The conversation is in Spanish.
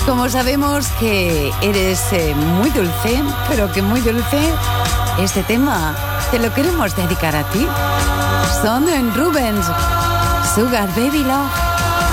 Como sabemos que eres muy dulce, pero que muy dulce, este tema te lo queremos dedicar a ti. Son en Rubens, Sugar Baby Love.